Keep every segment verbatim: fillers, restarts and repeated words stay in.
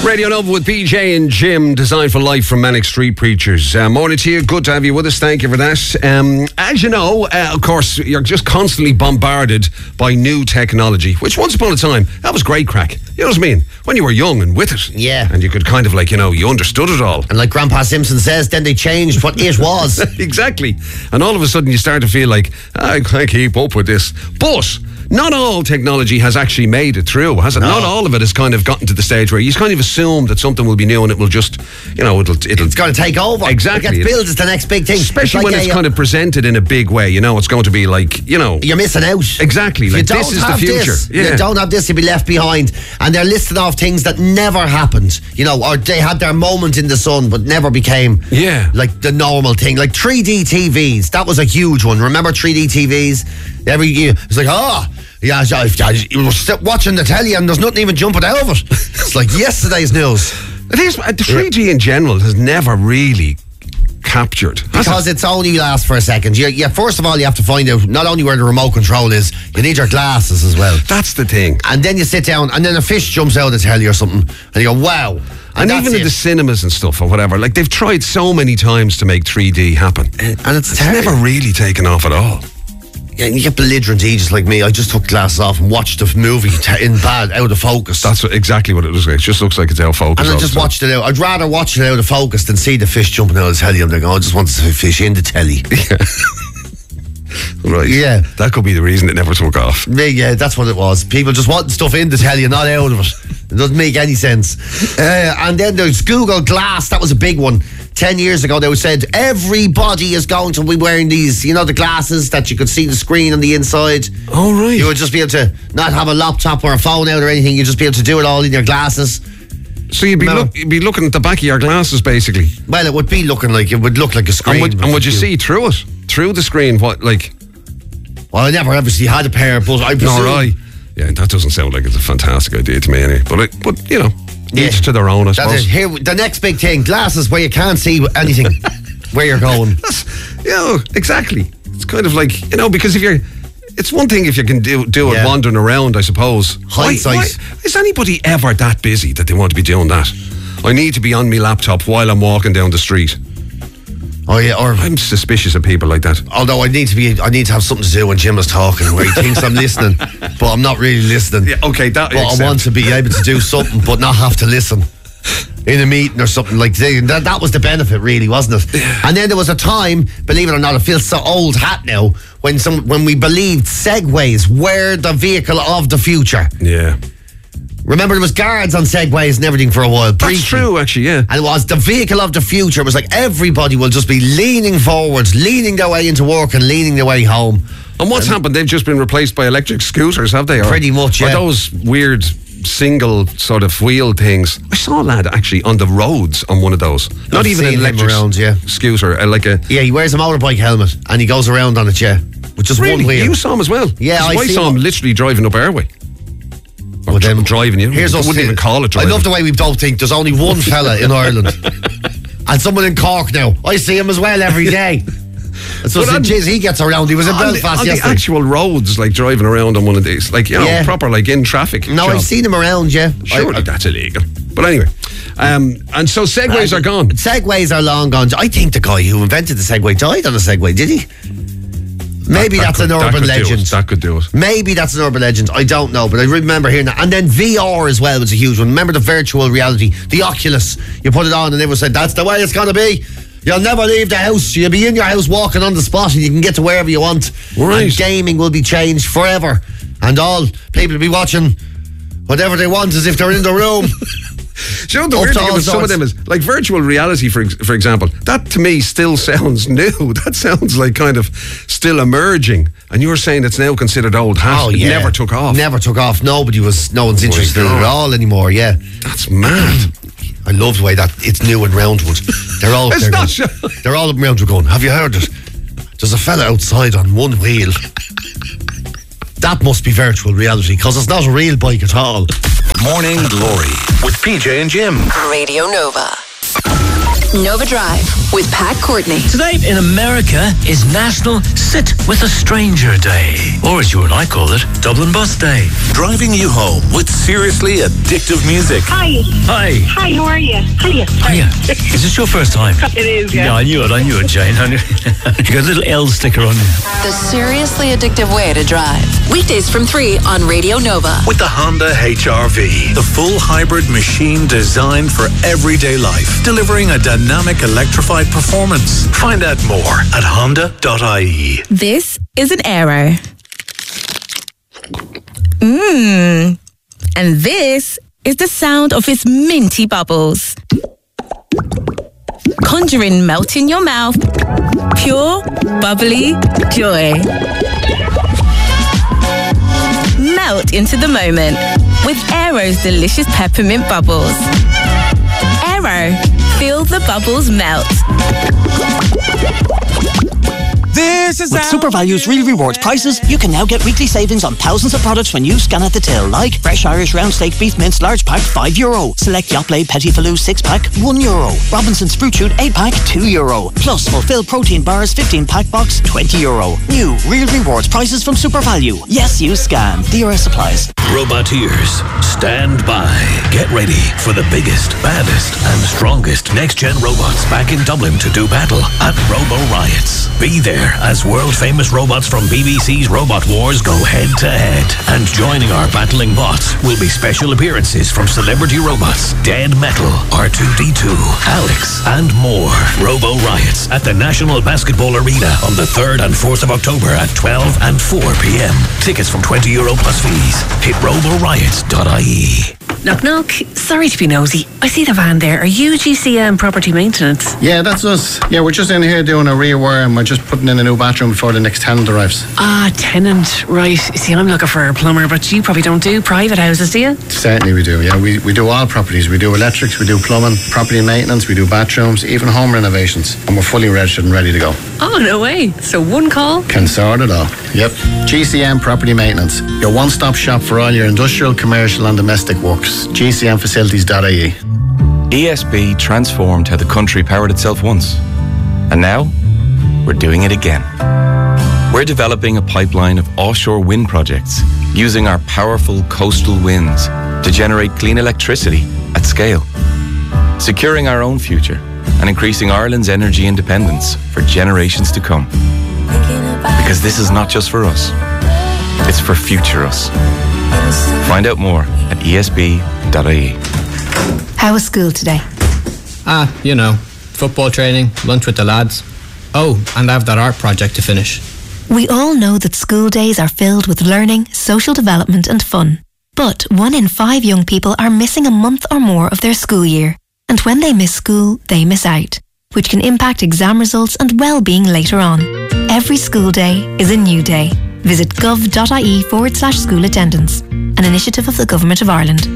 Radio Nova with P J and Jim, Designed for Life from Manic Street Preachers. Uh, morning to you. Good to have you with us. Thank you for that. Um, as you know, uh, of course, you're just constantly bombarded by new technology, which once upon a time, that was great crack. You know what I mean? When you were young and with it. Yeah. And you could kind of like, you know, you understood it all. And like Grandpa Simpson says, then they changed what it was. Exactly. And all of a sudden you start to feel like, I can't keep up with this. But not all technology has actually made it through, has it? No. Not all of it has kind of gotten to the stage where you kind of assume that something will be new and it will just, you know, it'll... it'll It's going to take over. Exactly. It gets billed as the next big thing. Especially like when it's a, kind of presented in a big way, you know, it's going to be like, you know... You're missing out. Exactly, If like you don't this is the have future. This, Yeah. You don't have this, you'll be left behind. And they're listing off things that never happened, you know, or they had their moment in the sun but never became Yeah. like the normal thing. Like three D T Vs, that was a huge one. Remember three D T Vs? Every year, it's like, oh... Yeah, you were watching the telly and there's nothing even jumping out of it. It's like yesterday's news. It is, the three G in general has never really captured. Because it's only lasts for a second. You, yeah, first of all, you have to find out not only where the remote control is, you need your glasses as well. That's the thing. And then you sit down and then a fish jumps out of the telly or something and you go, wow. And And, that's even in it. the cinemas and stuff or whatever, like they've tried so many times to make three D happen. And it's, It's terrible. never really taken off at all. Yeah, and you get belligerent ages like me. I just took glasses off and watched the movie t- in bad, out of focus. That's what, exactly what it looks like. It just looks like it's out of focus. And I all just the time. watched it out. I'd rather watch it out of focus than see the fish jumping out of the telly. I'm like, oh, I just want the fish in the telly. Right. Yeah. That could be the reason it never took off. Yeah, yeah, that's what it was. People just wanting stuff in the telly and not out of it. It doesn't make any sense. Uh, and then there's Google Glass. That was a big one. Ten years ago, they said everybody is going to be wearing these, you know, the glasses that you could see the screen on the inside. Oh, right. You would just be able to not have a laptop or a phone out or anything. You'd just be able to do it all in your glasses. So you'd be, No. look, you'd be looking at the back of your glasses, basically. Well, it would be looking like, it would look like a screen. And would, and would you see through it? Through the screen, what, like... Well, I never obviously had a pair, but I presume... Nor I. Yeah, that doesn't sound like it's a fantastic idea to me anyway. But, it, but you know, Yeah. each to their own, I That's suppose. it. Here, the next big thing, glasses where you can't see anything, where you're going. You know, exactly. It's kind of like, you know, because if you're... It's one thing if you can do, do it Yeah. wandering around, I suppose. Why, Hindsight. why, is anybody ever that busy that they want to be doing that? I need to be on my laptop while I'm walking down the street. Oh yeah, or I'm suspicious of people like that. although I need to be, I need to have something to do when Jim is talking, where he thinks I'm listening, but I'm not really listening. Yeah, okay, that But I want to be able to do something, but not have to listen in a meeting or something like that. That, that was the benefit, really, wasn't it? And then there was a time, believe it or not, it feels so old hat now, when some when we believed Segways were the vehicle of the future. Yeah. Remember, there was guards on Segways and everything for a while. That's preaching. true, actually, yeah. And it was the vehicle of the future. It was like everybody will just be leaning forwards, leaning their way into work and leaning their way home. And what's happened? They've just been replaced by electric scooters, have they? Or, Pretty much, or yeah. those weird single sort of wheel things. I saw a lad actually on the roads on one of those. Not I've even an seen him electric around, yeah. scooter, uh, like a... Yeah, he wears a motorbike helmet and he goes around on it, yeah. With just Really? one wheel. You saw him as well? Yeah, 'Cause I I seen saw him him. literally driving up Airway. Or Well, dri- then, driving, you Here's us wouldn't saying- even call it driving. I love the way we don't think there's only one fella in Ireland. And someone in Cork now. I see him as well every day. So But on- geez, he gets around. He was in on the, Belfast on the yesterday. actual roads, like driving around on one of these, like, you know, Yeah. proper, like in traffic. No, job. I've seen him around, yeah. Surely I- I- that's illegal. But anyway, um, and so Segways are gone. Segways are long gone. I think the guy who invented the Segway died on a Segway, did he? Maybe That- that that's could- an that urban could do it. legend. That could do it. Maybe that's an urban legend. I don't know, but I remember hearing that. And then V R as well was a huge one. Remember the virtual reality, the Oculus? You put it on and everyone said, that's the way it's going to be. You'll never leave the house. You'll be in your house walking on the spot and you can get to wherever you want. Right. And gaming will be changed forever. And all people will be watching whatever they want as if they're in the room. Do you know the Up weird to thing all about some of sorts. them is, like virtual reality, for ex- for example, that to me still sounds new. That sounds like kind of still emerging. And you were saying it's now considered old hat. Oh, It yeah. never took off. Never took off. Nobody was, no one's interested in it God. at all anymore, yeah. That's mad. I love the way that it's new in Roundwood. They're all It's they're not going, sure. They're all up in Roundwood going, have you heard it? There's a fella outside on one wheel. That must be virtual reality because it's not a real bike at all. Morning Glory with P J and Jim. Radio Nova. Nova Drive with Pat Courtney. Today in America is National Sit With a Stranger Day, or as you and I call it, Dublin Bus Day. Driving you home with seriously addictive music. Hi. Hi. Hi, how are you? Hiya. Hiya. Is this your first time? It is, yeah. Yeah, I knew it, I knew it, Jane. I knew you got a little L sticker on you. The seriously addictive way to drive. Weekdays from three on Radio Nova. With the Honda H R V, the full hybrid machine designed for everyday life, delivering a dynamic electrified performance. Find out more at honda dot I E. This is an Aero. Mmm. And this is the sound of its minty bubbles. Conjuring melt in your mouth. Pure, bubbly joy. Melt into the moment with Aero's delicious peppermint bubbles. Aero, feel the bubbles melt. This is With SuperValue's Real Rewards prices, you can now get weekly savings on thousands of products when you scan at the till, like Fresh Irish Round Steak Beef Mince Large Pack, five euro. Select Yoplait Petit Falou six pack, one euro. Robinson's Fruit Shoot eight pack, two euro. Plus Fulfill Protein Bars fifteen pack box, twenty euro. New Real Rewards prices from SuperValue. Yes, you scan. D R S applies. Roboteers, stand by. Get ready for the biggest, baddest and strongest next-gen robots back in Dublin to do battle at Robo Riots. Be there as world-famous robots from B B C's Robot Wars go head-to-head. And joining our battling bots will be special appearances from celebrity robots, Dead Metal, R two D two, Alex, and more. Robo Riots at the National Basketball Arena on the third and fourth of October at twelve and four p.m. Tickets from twenty euro plus fees. Hit robo riots dot I E. Knock, knock. Sorry to be nosy. I see the van there. Are you G C M Property Maintenance? Yeah, that's us. Yeah, we're just in here doing a rewire and we're just putting in a new bathroom before the next tenant arrives. Ah, tenant. Right. See, I'm looking for a plumber, but you probably don't do private houses, do you? Certainly we do, yeah. We, we do all properties. We do electrics, we do plumbing, property maintenance, we do bathrooms, even home renovations. And we're fully registered and ready to go. Oh, no way. So one call? Can sort it all. Yep. G C M Property Maintenance. Your one-stop shop for all your industrial, commercial and domestic works. G C M facilities dot I E. E S B transformed how the country powered itself once. And now, we're doing it again. We're developing a pipeline of offshore wind projects using our powerful coastal winds to generate clean electricity at scale, securing our own future and increasing Ireland's energy independence for generations to come. Because this is not just for us, it's for future us. Find out more at E S B dot I E. How was school today? Ah, you know, football training, lunch with the lads. Oh, and I have that art project to finish. We all know that school days are filled with learning, social development and fun. But one in five young people are missing a month or more of their school year. And when they miss school, they miss out, which can impact exam results and well-being later on. Every school day is a new day. Visit gov.ie forward slash school attendance, an initiative of the Government of Ireland.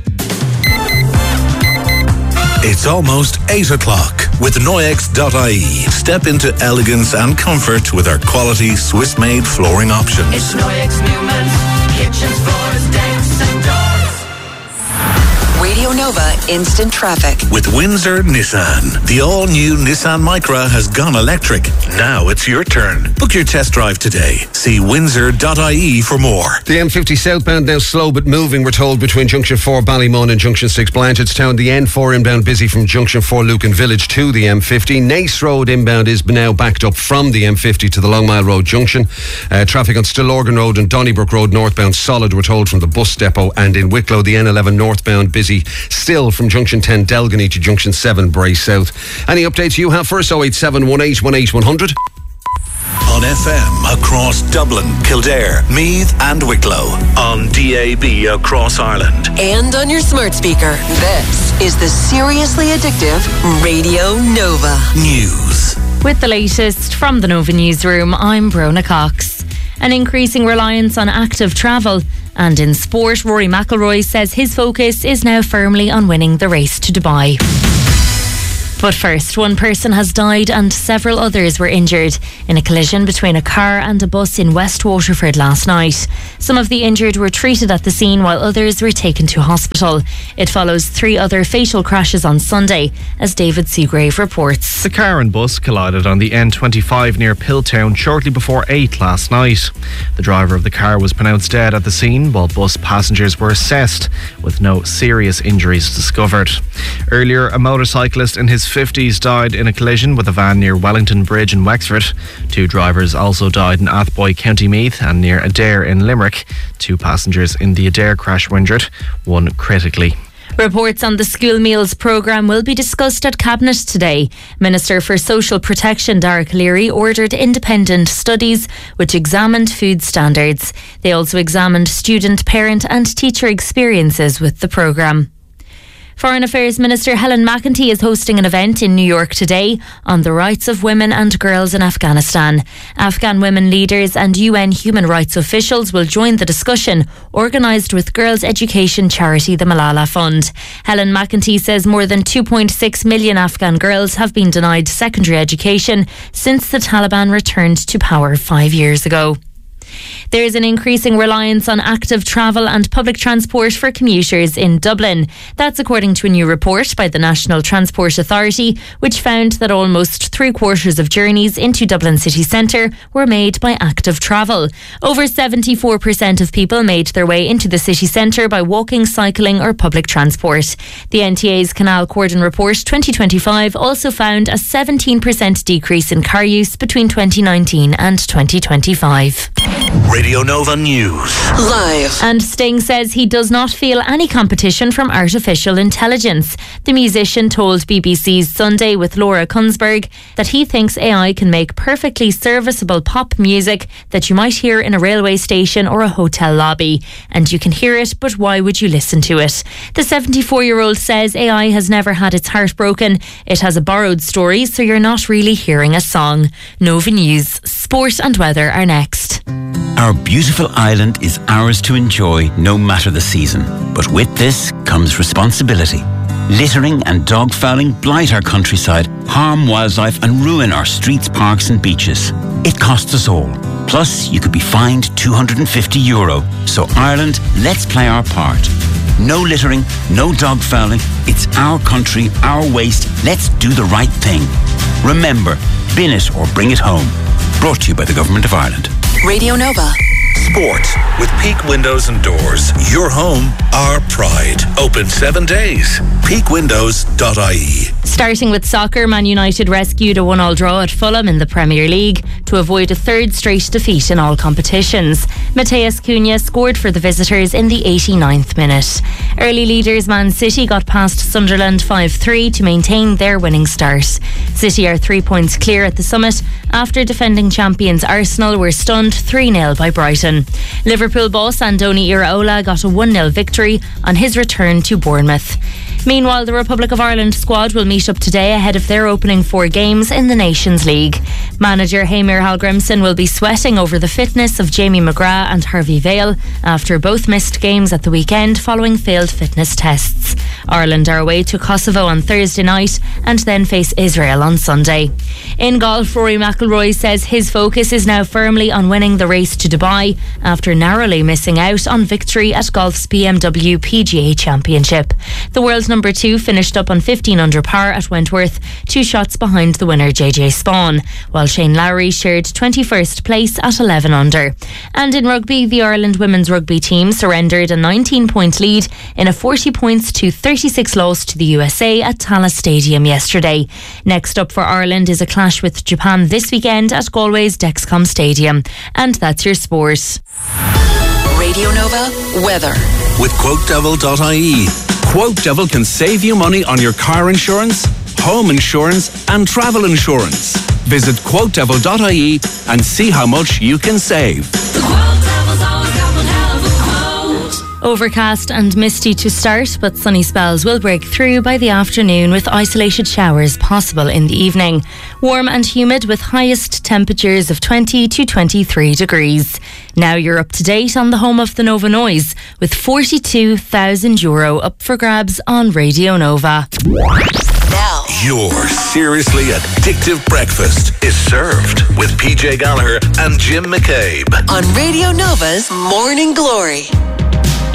It's almost eight o'clock with Noyex dot I E. Step into elegance and comfort with our quality Swiss-made flooring options. It's Noyex Newman's kitchens, floors, decks and doors. Radio Nova Instant Traffic. With Windsor Nissan. The all-new Nissan Micra has gone electric. Now it's your turn. Book your test drive today. See windsor dot I E for more. The M fifty southbound now slow but moving, we're told, between Junction four Ballymun and Junction six Blanchardstown. The N four inbound busy from Junction four Lucan Village to the M fifty. Nace Road inbound is now backed up from the M fifty to the Long Mile Road Junction. Uh, traffic on Stillorgan Road and Donnybrook Road northbound solid, we're told, from the bus depot. And in Wicklow, the N eleven northbound busy still from Junction ten Delgany to Junction seven Bray South. Any updates you have for us? oh eight seven one eight one eight one hundred. On F M across Dublin, Kildare, Meath and Wicklow. On D A B across Ireland. And on your smart speaker. This is the seriously addictive Radio Nova News. With the latest from the Nova Newsroom, I'm Brona Cox. An increasing reliance on active travel. And in sport, Rory McIlroy says his focus is now firmly on winning the race to Dubai. But first, one person has died and several others were injured in a collision between a car and a bus in West Waterford last night. Some of the injured were treated at the scene while others were taken to hospital. It follows three other fatal crashes on Sunday, as David Seagrave reports. The car and bus collided on the N twenty-five near Pilltown shortly before eight last night. The driver of the car was pronounced dead at the scene, while bus passengers were assessed with no serious injuries discovered. Earlier, a motorcyclist in his fifties died in a collision with a van near Wellington Bridge in Wexford. Two drivers also died in Athboy, County Meath, and near Adair in Limerick. Two passengers in the Adair crash were injured, one critically. Reports on the school meals programme will be discussed at Cabinet today. Minister for Social Protection Darragh Leary ordered independent studies which examined food standards. They also examined student, parent and teacher experiences with the programme. Foreign Affairs Minister Helen McEntee is hosting an event in New York today on the rights of women and girls in Afghanistan. Afghan women leaders and U N human rights officials will join the discussion, organised with girls' education charity the Malala Fund. Helen McEntee says more than two point six million Afghan girls have been denied secondary education since the Taliban returned to power five years ago. There is an increasing reliance on active travel and public transport for commuters in Dublin. That's according to a new report by the National Transport Authority, which found that almost three quarters of journeys into Dublin city centre were made by active travel. Over seventy-four percent of people made their way into the city centre by walking, cycling or public transport. The N T A's Canal Cordon Report twenty twenty-five also found a seventeen percent decrease in car use between twenty nineteen and twenty twenty-five. Radio Nova News. Live. And Sting says he does not feel any competition from artificial intelligence. The musician told B B C's Sunday with Laura Kunsberg that he thinks A I can make perfectly serviceable pop music that you might hear in a railway station or a hotel lobby. And you can hear it, but why would you listen to it? The seventy-four-year-old says A I has never had its heart broken. It has a borrowed story, so you're not really hearing a song. Nova News, sport and weather are next. Our beautiful island is ours to enjoy no matter the season. But with this comes responsibility. Littering and dog fouling blight our countryside, harm wildlife and ruin our streets, parks and beaches. It costs us all. Plus, you could be fined two hundred fifty euro. So Ireland, let's play our part. No littering, no dog fouling. It's our country, our waste. Let's do the right thing. Remember, bin it or bring it home. Brought to you by the Government of Ireland. Radio Nova. Sport with Peak Windows and Doors. Your home, our pride. Open seven days. peak windows dot I E. Starting with soccer, Man United rescued a one-all draw at Fulham in the Premier League to avoid a third straight defeat in all competitions. Mateus Cunha scored for the visitors in the eighty-ninth minute. Early leaders Man City got past Sunderland five three to maintain their winning start. City are three points clear at the summit after defending champions Arsenal were stunned three nil by Brighton. Liverpool boss Andoni Iraola got a one nil victory on his return to Bournemouth. Meanwhile, the Republic of Ireland squad will meet up today ahead of their opening four games in the Nations League. Manager Heimir Hallgrimsson will be sweating over the fitness of Jamie McGrath and Harvey Vale after both missed games at the weekend following failed fitness tests. Ireland are away to Kosovo on Thursday night and then face Israel on Sunday. In golf, Rory McIlroy says his focus is now firmly on winning the race to Dubai after narrowly missing out on victory at golf's B M W P G A Championship. The world's number two finished up on fifteen under par at Wentworth, two shots behind the winner J J Spawn, while Shane Lowry shared twenty-first place at eleven under. And in rugby, the Ireland women's rugby team surrendered a nineteen point lead in a forty points to thirty-six loss to the U S A at Tallaght Stadium yesterday. Next up for Ireland is a clash with Japan this weekend at Galway's Dexcom Stadium. And that's your sport. Radio Nova weather. With quote devil dot I E. Quote Devil can save you money on your car insurance, home insurance and travel insurance. Visit quote devil dot I E and see how much you can save. Overcast and misty to start, but sunny spells will break through by the afternoon with isolated showers possible in the evening. Warm and humid with highest temperatures of twenty to twenty-three degrees. Now you're up to date on the home of the Nova Noise with forty-two thousand euro up for grabs on Radio Nova. Now Your seriously addictive breakfast is served with P J Gallagher and Jim McCabe on Radio Nova's Morning Glory.